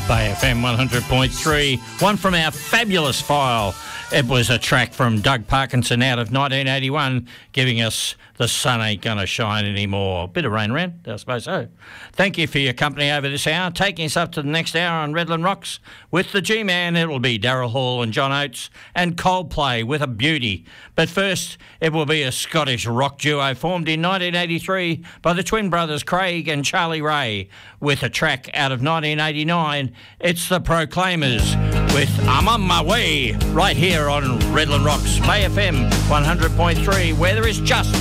Bay FM 100.3. One from our fabulous file. It was a track from Doug Parkinson out of 1981, giving us The Sun Ain't Gonna Shine Anymore. Bit of rain around, I suppose so. Thank you for your company over this hour. Taking us up to the next hour on Redland Rocks with the G-Man, it'll be Daryl Hall and John Oates, and Coldplay with a beauty. But first, it will be a Scottish rock duo formed in 1983 by the twin brothers Craig and Charlie Ray with a track out of 1989. It's the Proclaimers with I'm On My Way, right here on Redland Rocks, Bay FM 100.3, where there is just